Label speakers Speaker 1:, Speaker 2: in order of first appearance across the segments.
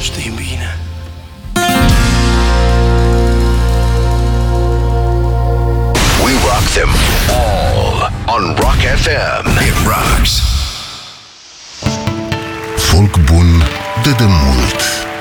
Speaker 1: Știi bine.
Speaker 2: We rock them all on Rock FM. It rocks. Folk bun de demult.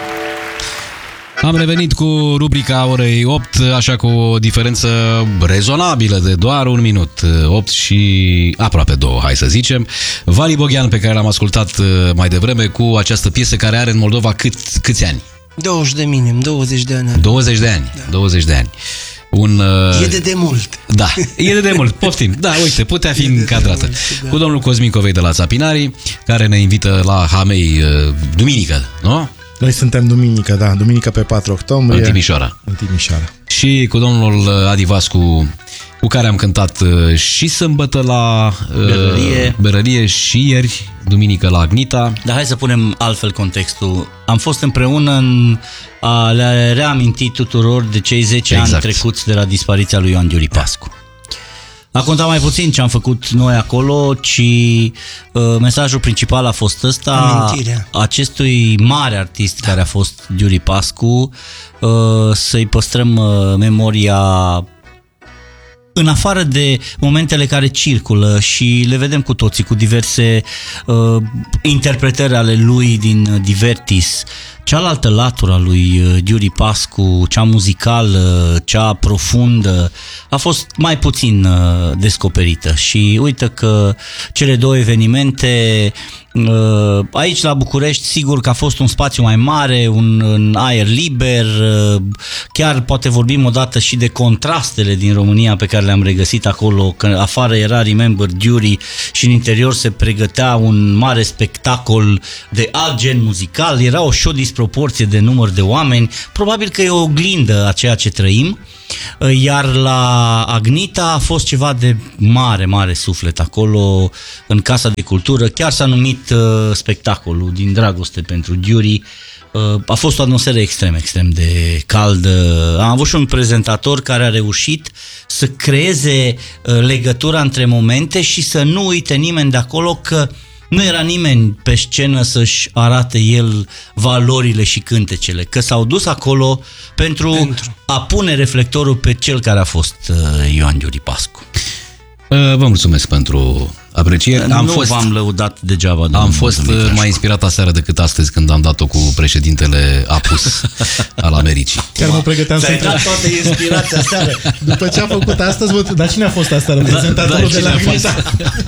Speaker 3: Am revenit cu rubrica orei 8, așa cu o diferență rezonabilă de doar un minut, 8 și aproape 2, hai să zicem. Vali Boghean, pe care l-am ascultat mai devreme cu această piesă care are în Moldova câți ani?
Speaker 1: 20 de minim, 20 de ani.
Speaker 3: 20 de ani, da. 20 de ani.
Speaker 1: E de demult.
Speaker 3: Da, e de demult, poftim. Da, uite, putea fi încadrată. Da. Cu domnul Cosmin Covei de la Țapinarii, care ne invită la Hamei duminică, nu?
Speaker 4: Noi suntem duminică, da, duminică pe 4 octombrie.
Speaker 3: În Timișoara.
Speaker 4: În Timișoara.
Speaker 3: Și cu domnul Adi Vascu, cu care am cântat și sâmbătă la Berărie și ieri, duminică la Agnita.
Speaker 5: Dar hai să punem altfel contextul. Am fost împreună în a le reaminti tuturor de cei 10 ani trecuți de la dispariția lui Ioan Giuri Pascu. A contat mai puțin ce am făcut noi acolo, ci mesajul principal a fost ăsta,
Speaker 1: amintirea
Speaker 5: acestui mare artist care a fost Giuri Pascu, să-i păstrăm memoria în afară de momentele care circulă și le vedem cu toții, cu diverse interpretări ale lui din Divertis. Cealaltă latură a lui Giuri Pascu, cea muzicală, cea profundă, a fost mai puțin descoperită și uite că cele două evenimente aici la București, sigur că a fost un spațiu mai mare, un aer liber, chiar poate vorbim odată și de contrastele din România pe care le-am regăsit acolo, că afară era Remember Giuri și în interior se pregătea un mare spectacol de alt gen muzical, era o disproporție de număr de oameni, probabil că e o oglindă a ceea ce trăim, iar la Agnita a fost ceva de mare, mare suflet acolo, în Casa de Cultură, chiar s-a numit spectacolul Din dragoste pentru Giuri. A fost o atmosferă extrem de caldă. Am avut și un prezentator care a reușit să creeze legătura între momente și să nu uite nimeni de acolo că nu era nimeni pe scenă să-și arate el valorile și cântecele, că s-au dus acolo pentru a pune reflectorul pe cel care a fost Ioan Giuri Pascu.
Speaker 3: Vă mulțumesc pentru apreciere.
Speaker 5: V-am lăudat degeaba.
Speaker 3: Am fost mai inspirat aseară decât astăzi când am dat-o cu președintele apus al Americii.
Speaker 4: Chiar mă pregăteam să
Speaker 5: dat toată inspirația aseară.
Speaker 4: După ce a făcut astăzi, dar cine a fost aseară? Prezentatorul de la Agnita.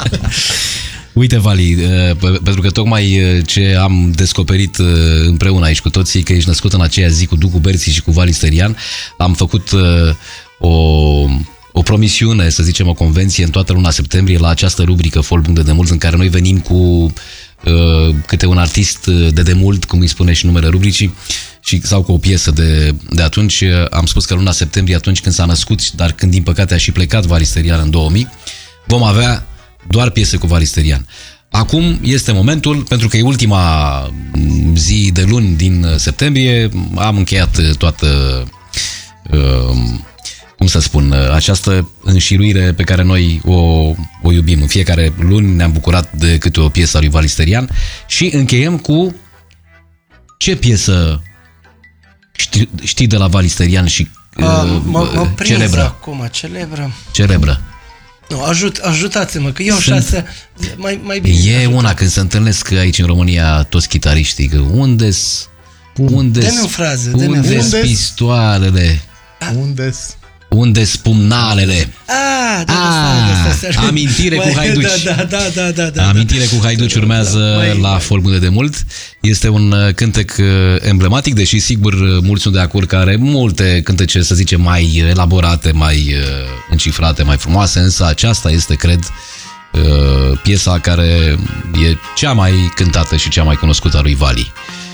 Speaker 3: Uite, Vali, pentru că tocmai ce am descoperit împreună aici cu toții, că ești născut în aceea zi cu Ducu Berții și cu Vali Sterian, am făcut o promisiune, să zicem, o convenție în toată luna septembrie la această rubrică Folk Bun de Demult, în care noi venim cu câte un artist de demult, cum îi spune și numele rubricii, sau cu o piesă de atunci. Am spus că luna septembrie, atunci când s-a născut, dar când din păcate a și plecat Vali Sterian în 2000, vom avea doar piese cu Vali Sterian. Acum este momentul, pentru că e ultima zi de luni din septembrie, am încheiat toată, cum să spun, această înșiruire pe care noi o iubim. În fiecare luni ne-am bucurat de câte o piesă a lui Vali Sterian și încheiem cu ce piesă știi de la Vali Sterian și
Speaker 1: celebră? Acum, celebră. Nu, ajutați-mă, că eu șase mai bine.
Speaker 3: E una când se întâlnesc aici în România toți chitariștii, că unde-s pistoalele? Unde-s pumnalele? Amintire cu Haiduci. Da. Amintire cu Haiduci urmează la Folk Bun de Demult. Este un cântec emblematic, deși sigur mulți sunt de acord că are multe cântece, să zicem, mai elaborate, mai încifrate, mai frumoase, însă aceasta este, cred, piesa care e cea mai cântată și cea mai cunoscută a lui Vali.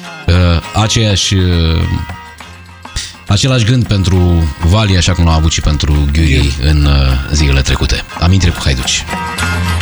Speaker 3: Același gând pentru Vali, așa cum l-am avut și pentru Giuri în zilele trecute. Amintire cu Haiduci.